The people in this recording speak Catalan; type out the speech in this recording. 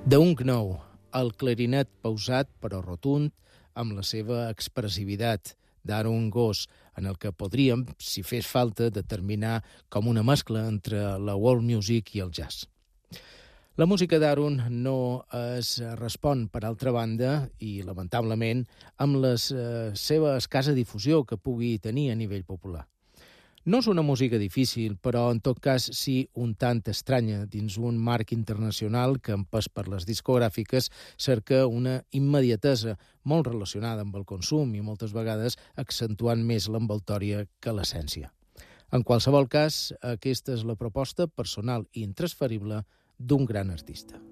D'un nou, el clarinet pausat però rotund, amb la seva expressivitat d'Aaron Goss, en el que podríem, si fes falta, determinar com una mescla entre la world music i el jazz. La música d'Aaron no es respon, per altra banda, i lamentablement, amb la seva escassa difusió que pugui tenir a nivell popular. No és una música difícil, però en tot cas sí un tant estranya dins un marc internacional que, empès per les discogràfiques, cerca una immediatesa molt relacionada amb el consum i moltes vegades accentuant més l'envoltòria que l'essència. En qualsevol cas, aquesta és la proposta personal i intransferible d'un gran artista.